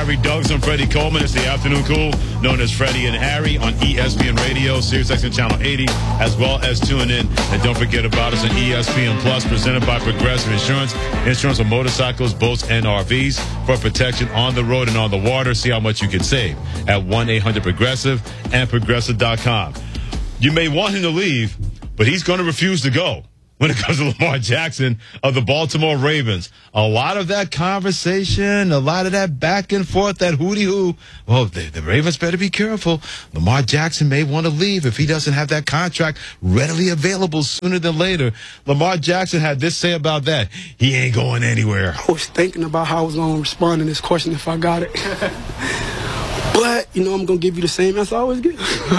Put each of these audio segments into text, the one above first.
Harry Douglas and Freddie Coleman. It's the Afternoon Cool, known as Freddie and Harry on ESPN Radio, SiriusXM Channel 80, as well as tune in. And don't forget about us on ESPN Plus, presented by Progressive Insurance. Insurance on motorcycles, boats, and RVs for protection on the road and on the water. See how much you can save at 1-800-PROGRESSIVE and Progressive.com. You may want him to leave, but he's going to refuse to go when it comes to Lamar Jackson of the Baltimore Ravens. A lot of that conversation, a lot of that back and forth, that hooty-hoo. Well, the Ravens better be careful. Lamar Jackson may want to leave if he doesn't have that contract readily available sooner than later. Lamar Jackson had this say about that. He ain't going anywhere. I was thinking about how I was going to respond to this question if I got it. But, I'm going to give you the same answer I always give.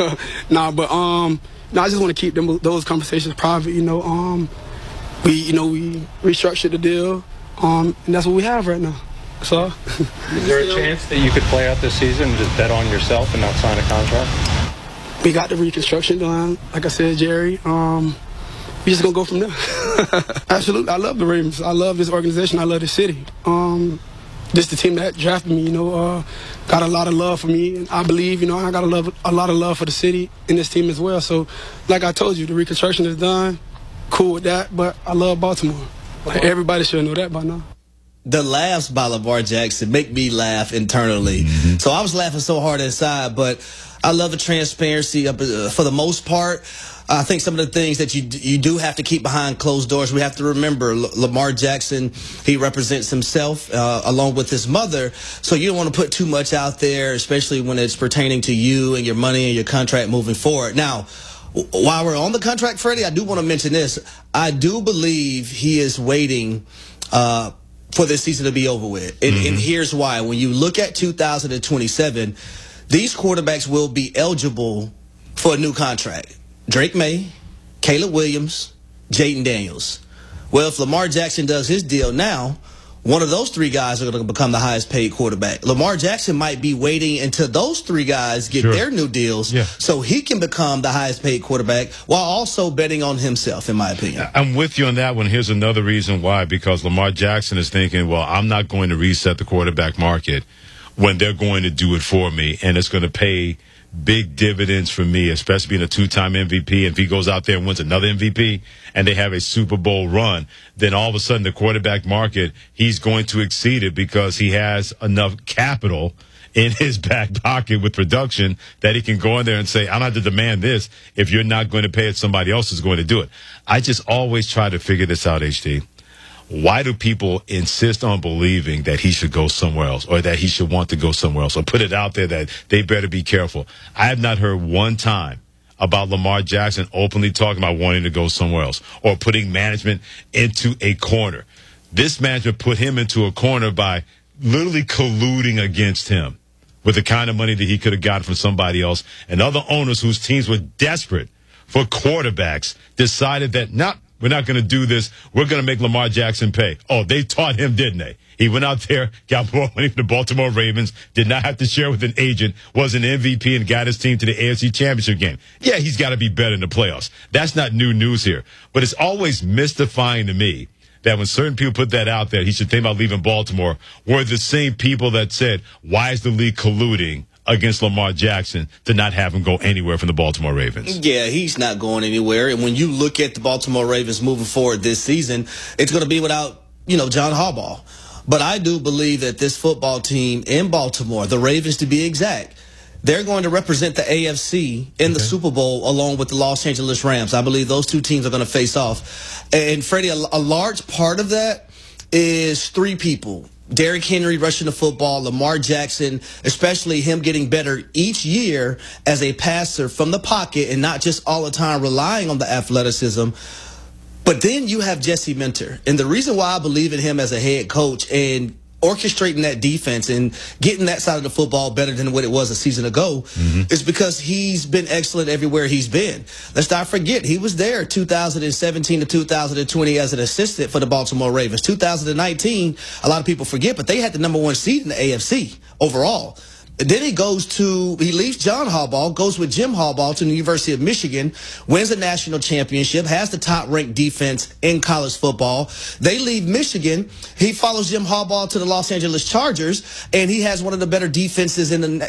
No, I just want to keep those conversations private. We restructured the deal, and that's what we have right now. So, is there a chance that you could play out this season and just bet on yourself and not sign a contract? We got the reconstruction done, like I said, Jerry. We just gonna go from there. Absolutely, I love the Ravens. I love this organization. I love the city. This the team that drafted me, got a lot of love for me. And I believe, I got a lot of love for the city and this team as well. So, like I told you, the reconstruction is done. Cool with that, but I love Baltimore. Everybody should know that by now. The laughs by Lamar Jackson make me laugh internally. Mm-hmm. So I was laughing so hard inside, but I love the transparency for the most part. I think some of the things that you do have to keep behind closed doors, we have to remember Lamar Jackson, he represents himself along with his mother. So you don't want to put too much out there, especially when it's pertaining to you and your money and your contract moving forward. Now, while we're on the contract, Freddie, I do want to mention this. I do believe he is waiting for this season to be over with. And here's why. When you look at 2027, these quarterbacks will be eligible for a new contract. Drake May, Caleb Williams, Jayden Daniels. Well, if Lamar Jackson does his deal now, one of those three guys are going to become the highest paid quarterback. Lamar Jackson might be waiting until those three guys get their new deals so he can become the highest paid quarterback while also betting on himself, in my opinion. I'm with you on that one. Here's another reason why, because Lamar Jackson is thinking, well, I'm not going to reset the quarterback market when they're going to do it for me, and it's going to pay big dividends for me, especially being a two-time MVP. And if he goes out there and wins another MVP and they have a Super Bowl run, then all of a sudden the quarterback market, he's going to exceed it because he has enough capital in his back pocket with production that he can go in there and say, I'm not to demand this. If you're not going to pay it, somebody else is going to do it. I just always try to figure this out, HD. Why do people insist on believing that he should go somewhere else or that he should want to go somewhere else or put it out there that they better be careful? I have not heard one time about Lamar Jackson openly talking about wanting to go somewhere else or putting management into a corner. This management put him into a corner by literally colluding against him with the kind of money that he could have gotten from somebody else. And other owners whose teams were desperate for quarterbacks decided that we're not going to do this. We're going to make Lamar Jackson pay. Oh, they taught him, didn't they? He went out there, got more money from the Baltimore Ravens, did not have to share with an agent, was an MVP, and got his team to the AFC Championship game. Yeah, he's got to be better in the playoffs. That's not new news here. But it's always mystifying to me that when certain people put that out there, he should think about leaving Baltimore, were the same people that said, why is the league colluding against Lamar Jackson to not have him go anywhere from the Baltimore Ravens? Yeah, he's not going anywhere. And when you look at the Baltimore Ravens moving forward this season, it's going to be without, John Harbaugh. But I do believe that this football team in Baltimore, the Ravens to be exact, they're going to represent the AFC in the Super Bowl along with the Los Angeles Rams. I believe those two teams are going to face off. And, Freddie, a large part of that is three people. Derrick Henry rushing the football, Lamar Jackson, especially him getting better each year as a passer from the pocket and not just all the time relying on the athleticism. But then you have Jesse Minter. And the reason why I believe in him as a head coach and orchestrating that defense and getting that side of the football better than what it was a season ago is because he's been excellent everywhere he's been. Let's not forget, he was there 2017 to 2020 as an assistant for the Baltimore Ravens. 2019, a lot of people forget, but they had the #1 seed in the AFC overall. Then he leaves John Harbaugh, goes with Jim Harbaugh to the University of Michigan, wins the national championship, has the top-ranked defense in college football. They leave Michigan. He follows Jim Harbaugh to the Los Angeles Chargers, and he has one of the better defenses in the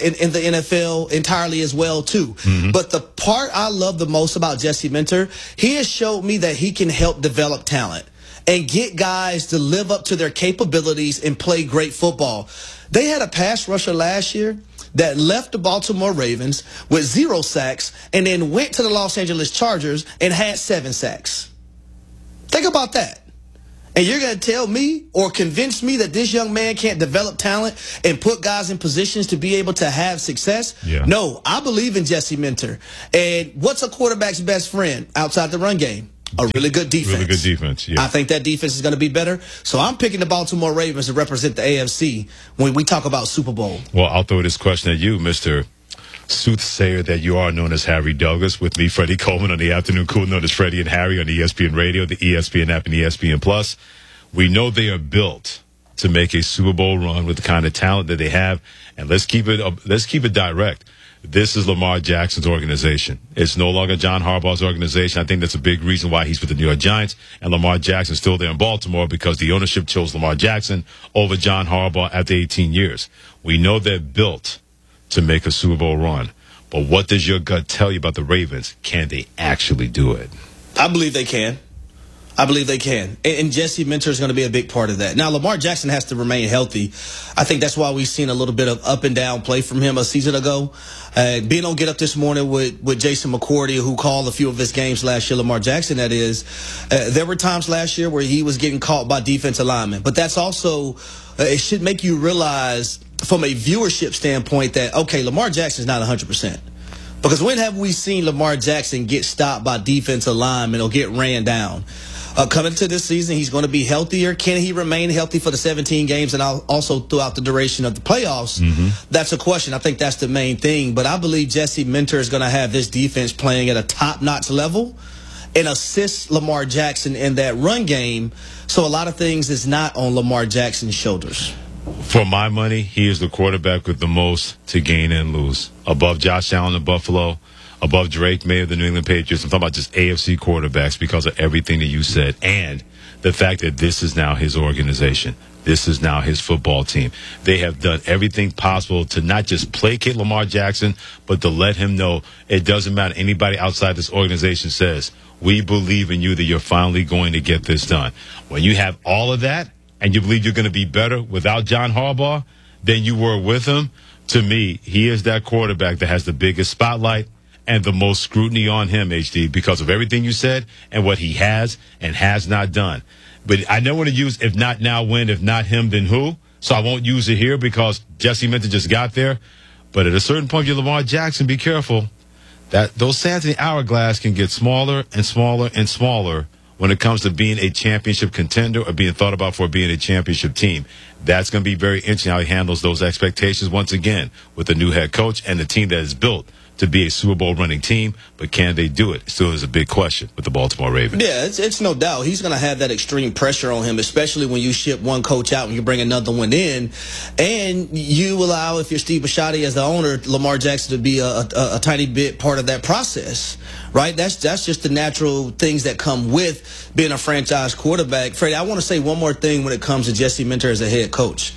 NFL entirely as well, too. Mm-hmm. But the part I love the most about Jesse Minter, he has showed me that he can help develop talent and get guys to live up to their capabilities and play great football. They had a pass rusher last year that left the Baltimore Ravens with 0 sacks and then went to the Los Angeles Chargers and had 7 sacks. Think about that. And you're going to tell me or convince me that this young man can't develop talent and put guys in positions to be able to have success? Yeah. No, I believe in Jesse Minter. And what's a quarterback's best friend outside the run game? A really good defense. Really good defense, yeah. I think that defense is going to be better. So I'm picking the Baltimore Ravens to represent the AFC when we talk about Super Bowl. Well, I'll throw this question at you, Mr. Soothsayer that you are, known as Harry Douglas, with me, Freddie Coleman, on the Afternoon Cool, known as Freddie and Harry on ESPN Radio, the ESPN app, and ESPN Plus. We know they are built to make a Super Bowl run with the kind of talent that they have. And let's keep it direct. This is Lamar Jackson's organization. It's no longer John Harbaugh's organization. I think that's a big reason why he's with the New York Giants, and Lamar Jackson's still there in Baltimore, because the ownership chose Lamar Jackson over John Harbaugh after 18 years. We know they're built to make a Super Bowl run. But what does your gut tell you about the Ravens? Can they actually do it? I believe they can. I believe they can. And Jesse Minter is going to be a big part of that. Now, Lamar Jackson has to remain healthy. I think that's why we've seen a little bit of up and down play from him a season ago. Being on Get Up This Morning with Jason McCourty, who called a few of his games last year, Lamar Jackson, that is, there were times last year where he was getting caught by defensive linemen. But that's also, it should make you realize from a viewership standpoint that, okay, Lamar Jackson's not 100%. Because when have we seen Lamar Jackson get stopped by defensive linemen or get ran down? Coming to this season, he's going to be healthier. Can he remain healthy for the 17 games and also throughout the duration of the playoffs? Mm-hmm. That's a question. I think that's the main thing. But I believe Jesse Minter is going to have this defense playing at a top-notch level and assist Lamar Jackson in that run game. So a lot of things is not on Lamar Jackson's shoulders. For my money, he is the quarterback with the most to gain and lose. Above Josh Allen of Buffalo, above Drake May of the New England Patriots. I'm talking about just AFC quarterbacks because of everything that you said, and the fact that this is now his organization. This is now his football team. They have done everything possible to not just placate Lamar Jackson, but to let him know it doesn't matter. Anybody outside this organization says, we believe in you, that you're finally going to get this done. When you have all of that and you believe you're going to be better without John Harbaugh than you were with him, to me, he is that quarterback that has the biggest spotlight and the most scrutiny on him, HD, because of everything you said and what he has and has not done. But I don't want to use if not now, when, if not him, then who. So I won't use it here because Jesse Minter just got there. But at a certain point, you're Lamar Jackson, be careful. That those sands in the hourglass can get smaller and smaller and smaller when it comes to being a championship contender or being thought about for being a championship team. That's going to be very interesting how he handles those expectations once again with the new head coach and the team that is built to be a Super Bowl running team, but can they do it? Still is a big question with the Baltimore Ravens. Yeah, it's no doubt. He's going to have that extreme pressure on him, especially when you ship one coach out and you bring another one in. And you allow, if you're Steve Bisciotti as the owner, Lamar Jackson to be a tiny bit part of that process, right? That's just the natural things that come with being a franchise quarterback. Freddie, I want to say one more thing when it comes to Jesse Minter as a head coach,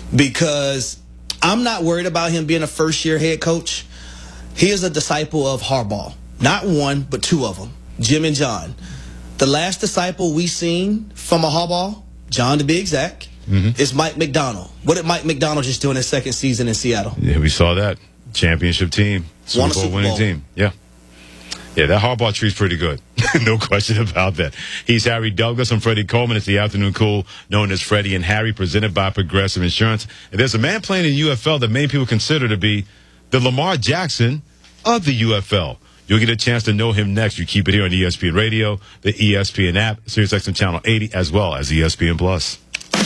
because I'm not worried about him being a first-year head coach. He is a disciple of Harbaugh. Not one, but two of them, Jim and John. The last disciple we seen from a Harbaugh, John to be exact, is Mike Macdonald. What did Mike Macdonald just do in his second season in Seattle? Yeah, we saw that. Championship team. Super Bowl winning team. Yeah. Yeah, that Harbaugh tree's pretty good. No question about that. He's Harry Douglas. I'm Freddie Coleman. It's the Afternoon Cool, known as Freddie and Harry, presented by Progressive Insurance. And there's a man playing in the UFL that many people consider to be the Lamar Jackson of the UFL. You'll get a chance to know him next. You keep it here on ESPN Radio, the ESPN app, SiriusXM Channel 80, as well as ESPN Plus.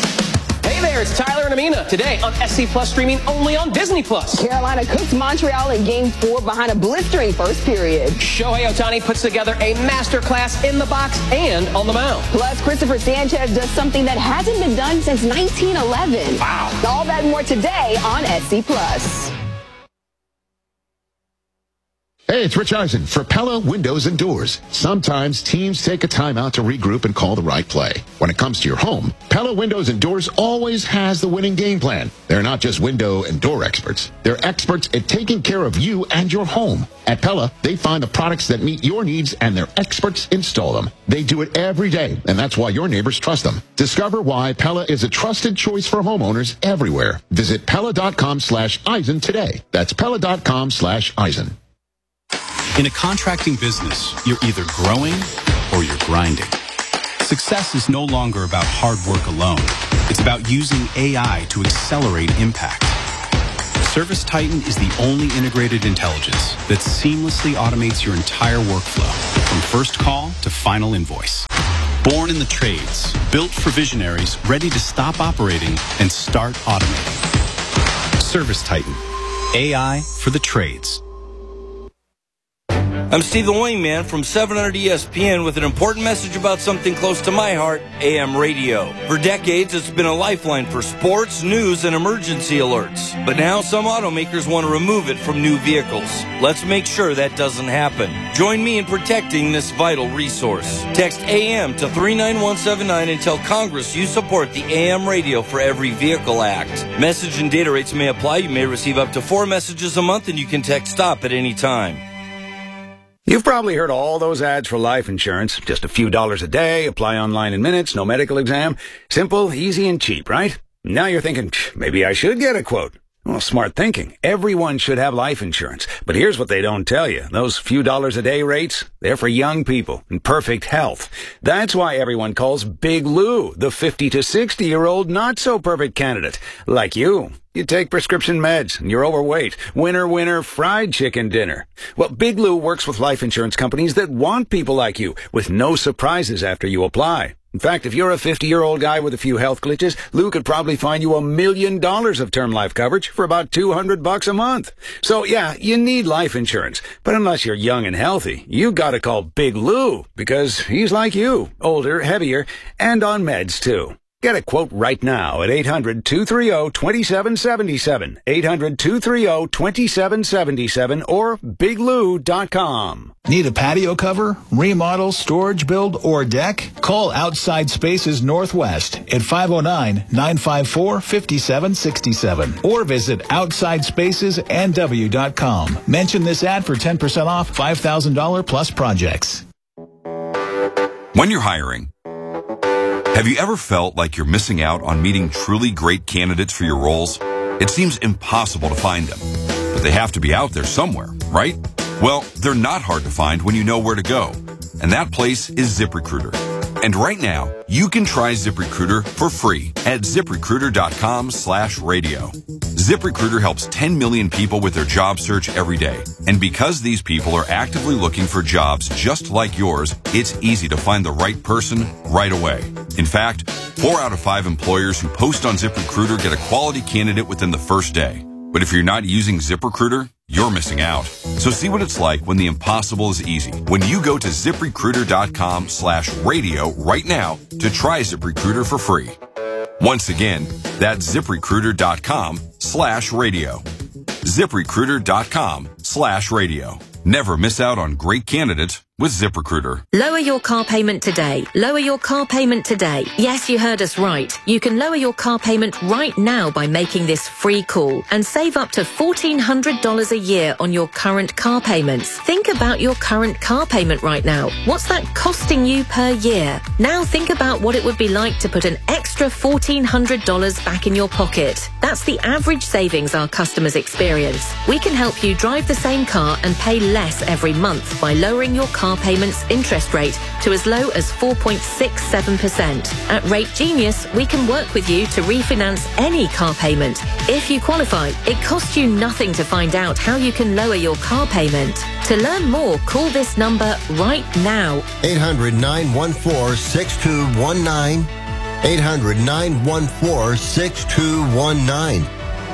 Hey there, it's Tyler and Amina. Today on SC Plus, streaming only on Disney Plus. Carolina cooks Montreal in Game 4 behind a blistering first period. Shohei Ohtani puts together a masterclass in the box and on the mound. Plus, Christopher Sanchez does something that hasn't been done since 1911. Wow. All that and more today on SC Plus. Hey, it's Rich Eisen for Pella Windows and Doors. Sometimes teams take a time out to regroup and call the right play. When it comes to your home, Pella Windows and Doors always has the winning game plan. They're not just window and door experts. They're experts at taking care of you and your home. At Pella, they find the products that meet your needs and their experts install them. They do it every day, and that's why your neighbors trust them. Discover why Pella is a trusted choice for homeowners everywhere. Visit Pella.com/Eisen today. That's Pella.com/Eisen. In a contracting business, you're either growing or you're grinding. Success is no longer about hard work alone. It's about using AI to accelerate impact. ServiceTitan is the only integrated intelligence that seamlessly automates your entire workflow, from first call to final invoice. Born in the trades, built for visionaries ready to stop operating and start automating. ServiceTitan, AI for the trades. I'm Steve the Wingman from 700 ESPN with an important message about something close to my heart, AM radio. For decades, it's been a lifeline for sports, news, and emergency alerts. But now some automakers want to remove it from new vehicles. Let's make sure that doesn't happen. Join me in protecting this vital resource. Text AM to 39179 and tell Congress you support the AM Radio for Every Vehicle Act. Message and data rates may apply. You may receive up to 4 messages a month, and you can text STOP at any time. You've probably heard all those ads for life insurance. Just a few dollars a day, apply online in minutes, no medical exam. Simple, easy, and cheap, right? Now you're thinking, maybe I should get a quote. Well, smart thinking. Everyone should have life insurance. But here's what they don't tell you. Those few dollars a day rates, they're for young people in perfect health. That's why everyone calls Big Lou the 50 to 60-year-old not-so-perfect candidate. Like you. You take prescription meds, and you're overweight. Winner, winner, fried chicken dinner. Well, Big Lou works with life insurance companies that want people like you, with no surprises after you apply. In fact, if you're a 50-year-old guy with a few health glitches, Lou could probably find you $1 million of term life coverage for about $200 a month. So, yeah, you need life insurance. But unless you're young and healthy, you gotta call Big Lou, because he's like you, older, heavier, and on meds, too. Get a quote right now at 800-230-2777, 800-230-2777, or biglou.com. Need a patio cover, remodel, storage build, or deck? Call Outside Spaces Northwest at 509-954-5767 or visit OutsideSpacesNW.com. Mention this ad for 10% off $5,000 plus projects. When you're hiring, have you ever felt like you're missing out on meeting truly great candidates for your roles? It seems impossible to find them, but they have to be out there somewhere, right? Well, they're not hard to find when you know where to go, and that place is ZipRecruiter. And right now, you can try ZipRecruiter for free at ZipRecruiter.com/radio. ZipRecruiter helps 10 million people with their job search every day. And because these people are actively looking for jobs just like yours, it's easy to find the right person right away. In fact, 4 out of 5 employers who post on ZipRecruiter get a quality candidate within the first day. But if you're not using ZipRecruiter, you're missing out. So see what it's like when the impossible is easy. When you go to ZipRecruiter.com/radio right now to try ZipRecruiter for free. Once again, that's ZipRecruiter.com/radio. ZipRecruiter.com/radio. Never miss out on great candidates with ZipRecruiter. Lower your car payment today. Lower your car payment today. Yes, you heard us right. You can lower your car payment right now by making this free call and save up to $1,400 a year on your current car payments. Think about your current car payment right now. What's that costing you per year? Now think about what it would be like to put an extra $1,400 back in your pocket. That's the average savings our customers experience. We can help you drive the same car and pay less every month by lowering your car payments interest rate to as low as 4.67%. At Rate Genius, we can work with you to refinance any car payment. If you qualify, it costs you nothing to find out how you can lower your car payment. To learn more, call this number right now. 800-914-6219. 800-914-6219.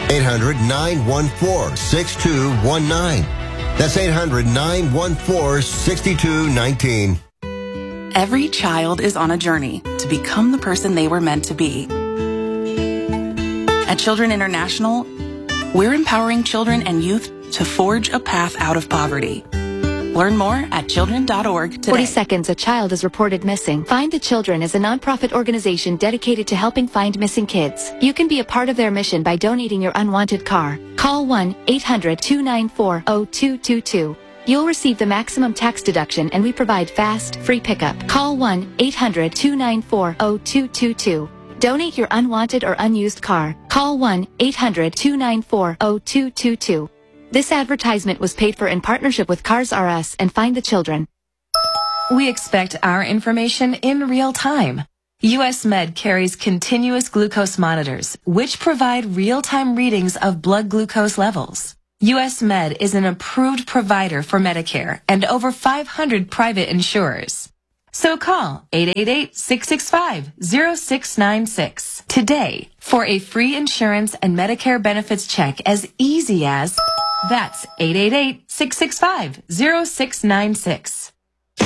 800-914-6219. That's 800-914-6219. Every child is on a journey to become the person they were meant to be. At Children International, we're empowering children and youth to forge a path out of poverty. Learn more at children.org today. 40 seconds, a child is reported missing. Find the Children is a nonprofit organization dedicated to helping find missing kids. You can be a part of their mission by donating your unwanted car. Call 1-800-294-0222. You'll receive the maximum tax deduction, and we provide fast, free pickup. Call 1-800-294-0222. Donate your unwanted or unused car. Call 1-800-294-0222. This advertisement was paid for in partnership with Cars R Us and Find the Children. We expect our information in real time. US Med carries continuous glucose monitors, which provide real-time readings of blood glucose levels. US Med is an approved provider for Medicare and over 500 private insurers. So call 888-665-0696 today for a free insurance and Medicare benefits check as easy as... That's 888-665-0696.